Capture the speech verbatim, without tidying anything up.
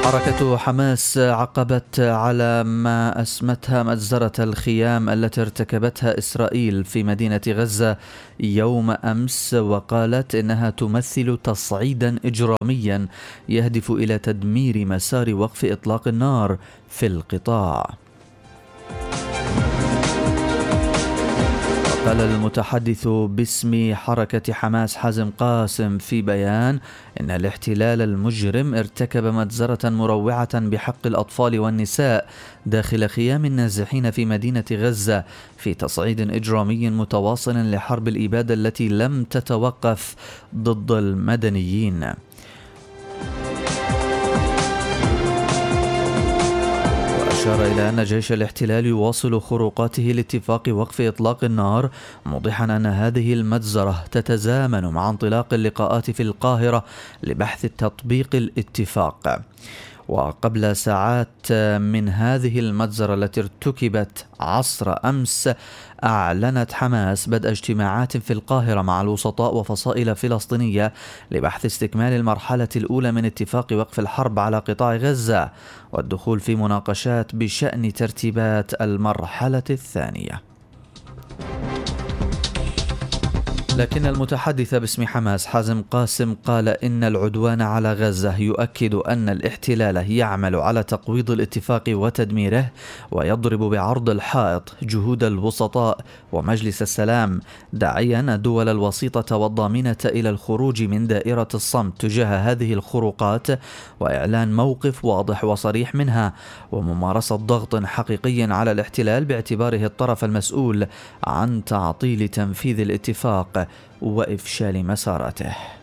حركة حماس عقبت على ما أسمتها مجزرة الخيام التي ارتكبتها إسرائيل في مدينة غزة يوم أمس، وقالت إنها تمثل تصعيدا إجراميا يهدف إلى تدمير مسار وقف إطلاق النار في القطاع. قال المتحدث باسم حركة حماس حازم قاسم في بيان إن الاحتلال المجرم ارتكب مجزرة مروعة بحق الأطفال والنساء داخل خيام النازحين في مدينة غزة في تصعيد إجرامي متواصل لحرب الإبادة التي لم تتوقف ضد المدنيين. أشار إلى أن جيش الاحتلال يواصل خروقاته لاتفاق وقف إطلاق النار، موضحا أن هذه المجزرة تتزامن مع انطلاق اللقاءات في القاهرة لبحث تطبيق الاتفاق. وقبل ساعات من هذه المجزرة التي ارتكبت عصر أمس، أعلنت حماس بدء اجتماعات في القاهرة مع الوسطاء وفصائل فلسطينية لبحث استكمال المرحلة الأولى من اتفاق وقف الحرب على قطاع غزة والدخول في مناقشات بشأن ترتيبات المرحلة الثانية. لكن المتحدث باسم حماس حازم قاسم قال إن العدوان على غزة يؤكد أن الاحتلال يعمل على تقويض الاتفاق وتدميره، ويضرب بعرض الحائط جهود الوسطاء ومجلس السلام، داعيا الدول الوسيطة والضامنة إلى الخروج من دائرة الصمت تجاه هذه الخروقات وإعلان موقف واضح وصريح منها، وممارسة ضغط حقيقي على الاحتلال باعتباره الطرف المسؤول عن تعطيل تنفيذ الاتفاق وإفشال مساراته.